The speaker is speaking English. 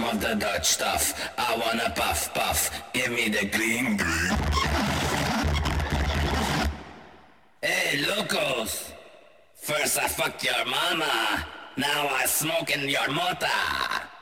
of the Dutch stuff. I wanna puff puff, give me the green green. Hey, locos! First I fucked your mama, now I smoking your mota.